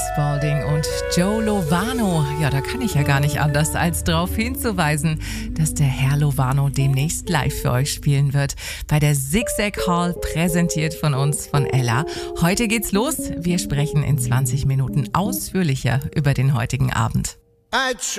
Spalding und Joe Lovano. Ja, da kann ich ja gar nicht anders, als darauf hinzuweisen, dass der Herr Lovano demnächst live für euch spielen wird. Bei der Zigzag Hall, präsentiert von uns, von Ella. Heute geht's los. Wir sprechen in 20 Minuten ausführlicher über den heutigen Abend.